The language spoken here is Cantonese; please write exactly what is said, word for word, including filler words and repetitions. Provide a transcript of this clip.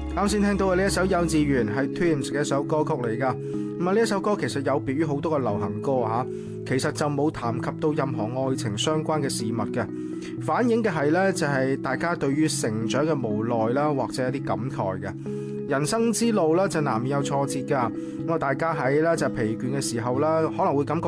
啱先聽到嘅呢一首幼稚園係 Twins 嘅一首歌曲嚟噶。咁啊，呢一首歌其實有別於好多嘅流行歌吓，其實就冇談及到任何愛情相關嘅事物嘅，反映嘅係呢，就係大家對於成長嘅無奈啦，或者一啲感慨嘅。人生之路咧就難免有挫折噶，咁啊大家喺咧就疲倦嘅時候啦，可能會感覺